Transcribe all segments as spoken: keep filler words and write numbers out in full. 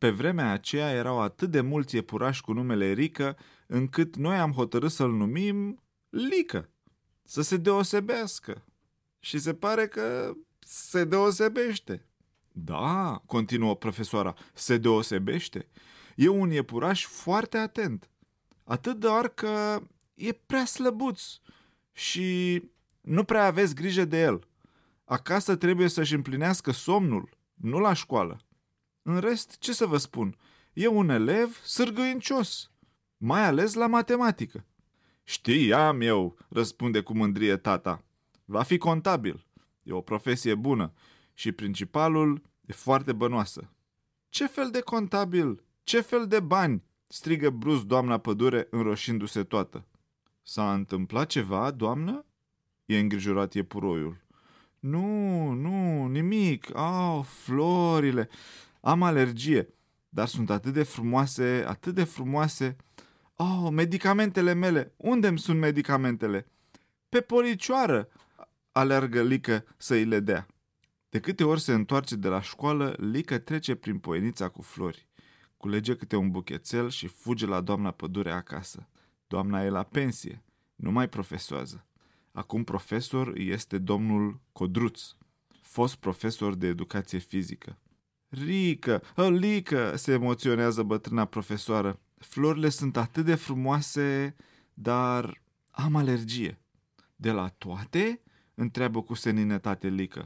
Pe vremea aceea erau atât de mulți iepurași cu numele Rică, încât noi am hotărât să-l numim Lică, să se deosebească. Și se pare că se deosebește. Da, continuă profesoara, se deosebește. E un iepuraș foarte atent. Atât doar că e prea slăbuț și nu prea aveți grijă de el. Acasă trebuie să-și împlinească somnul, nu la școală. În rest, ce să vă spun, e un elev sârgâincios, mai ales la matematică. Știam eu, răspunde cu mândrie tata. Va fi contabil. E o profesie bună și principalul e foarte bănoasă. Ce fel de contabil? Ce fel de bani? Strigă brusc doamna Pădure, înroșindu-se toată. S-a întâmplat ceva, doamnă? E îngrijorat iepuroiul. Nu, nu, nimic. Au, florile. Am alergie, dar sunt atât de frumoase, atât de frumoase. Oh, medicamentele mele. Unde-mi sunt medicamentele? Pe policioară, alergă Lică să îi le dea. De câte ori se întoarce de la școală, Lică trece prin poienița cu flori. Culege câte un buchețel și fuge la doamna Pădure acasă. Doamna e la pensie, nu mai profesoază. Acum profesor este domnul Codruț, fost profesor de educație fizică. Rică, Lică, se emoționează bătrâna profesoară. Florile sunt atât de frumoase, dar am alergie. De la toate? Întreabă cu seninătate Lică.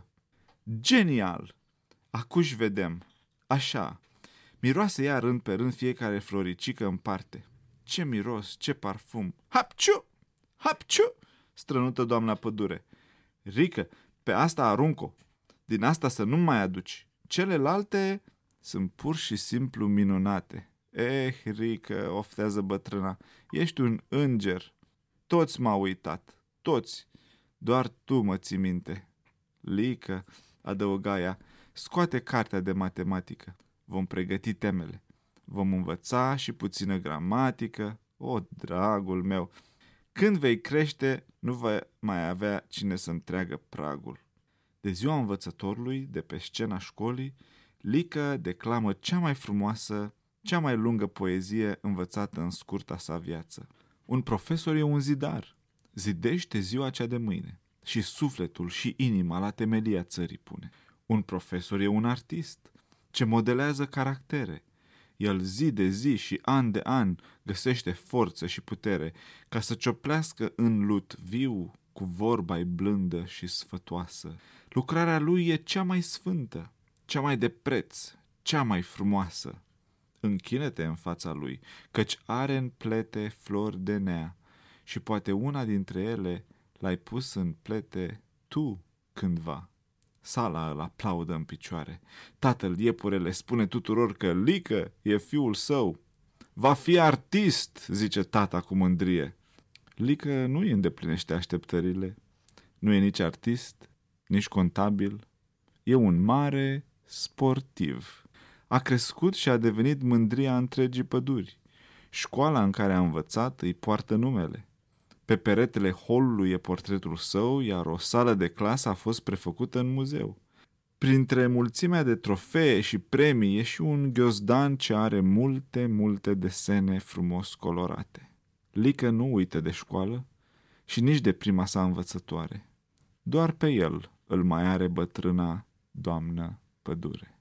Genial! Acuși vedem. Așa. Miroase ea rând pe rând fiecare floricică în parte. Ce miros, ce parfum! Hapciu! Hapciu! Strănută doamna Pădure. Rică, pe asta arunc-o. Din asta să nu mai aduci. Celelalte sunt pur și simplu minunate. Eh, Rică, oftează bătrâna, ești un înger. Toți m-au uitat, toți. Doar tu mă ții minte. Lică, adăuga ea, scoate cartea de matematică. Vom pregăti temele. Vom învăța și puțină gramatică. O, dragul meu, când vei crește, nu vei mai avea cine să întreagă pragul. De ziua învățătorului, de pe scena școlii, Lică declamă cea mai frumoasă, cea mai lungă poezie învățată în scurta sa viață. Un profesor e un zidar. Zidește ziua cea de mâine și sufletul și inima la temelia țării pune. Un profesor e un artist ce modelează caractere. El zi de zi și an de an găsește forță și putere ca să cioplească în lut viu cu vorba-i blândă și sfătoasă. Lucrarea lui e cea mai sfântă, cea mai de preț, cea mai frumoasă. Închine-te în fața lui, căci are în plete flori de nea și poate una dintre ele l-ai pus în plete tu cândva. Sala îl aplaudă în picioare. Tatăl iepurele spune tuturor că Lică e fiul său. Va fi artist, zice tata cu mândrie. Lică nu îi îndeplinește așteptările. Nu e nici artist, nici contabil. E un mare sportiv. A crescut și a devenit mândria întregii păduri. Școala în care a învățat îi poartă numele. Pe peretele holului e portretul său, iar o sală de clasă a fost prefăcută în muzeu. Printre mulțimea de trofee și premii e și un ghiozdan ce are multe, multe desene frumos colorate. Lică nu uită de școală și nici de prima sa învățătoare. Doar pe el îl mai are bătrâna doamnă Pădure.